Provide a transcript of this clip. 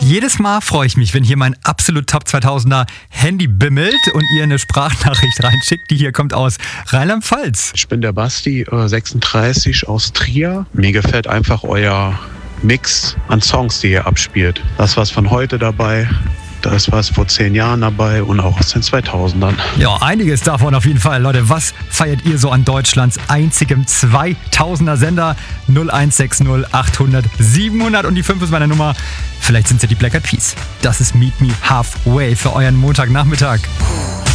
Jedes Mal freue ich mich, wenn hier mein absolut Top 2000er Handy bimmelt und ihr eine Sprachnachricht reinschickt, die hier kommt aus Rheinland-Pfalz. Ich bin der Basti, 36 aus Trier. Mir gefällt einfach euer Mix an Songs, die ihr abspielt. Da ist was von heute dabei, da ist was vor 10 Jahren dabei und auch aus den 2000ern. Ja, einiges davon auf jeden Fall. Leute, was feiert ihr so an Deutschlands einzigem 2000er Sender? 0160 800 700 und die 5 ist meine Nummer. Vielleicht sind es ja die Black Eyed Peas. Das ist Meet Me Halfway für euren Montagnachmittag.